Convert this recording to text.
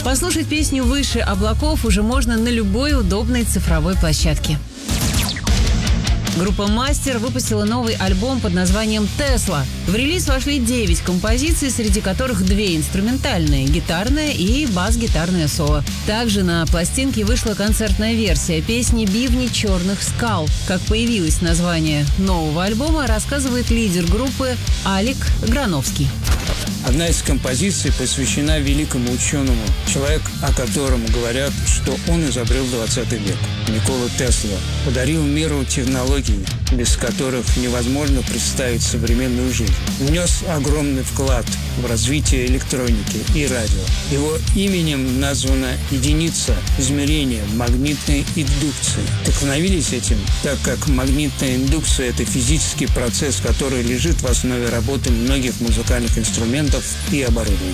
Послушать песню «Выше облаков» уже можно на любой удобной цифровой площадке. Группа «Мастер» выпустила новый альбом под названием «Тесла». В релиз вошли 9 композиций, среди которых 2 инструментальные – гитарная и бас-гитарное соло. Также на пластинке вышла концертная версия песни «Бивни черных скал». Как появилось название нового альбома, рассказывает лидер группы Алик Грановский. Одна из композиций посвящена великому ученому, человек, о котором говорят, что он изобрел 20 век. Никола Тесла подарил миру технологии, без которых невозможно представить современную жизнь. Внес огромный вклад в развитие электроники и радио. Его именем названа единица измерения магнитной индукции. Вдохновились этим, так как магнитная индукция – это физический процесс, который лежит в основе работы многих музыкальных инструментов и оборудования.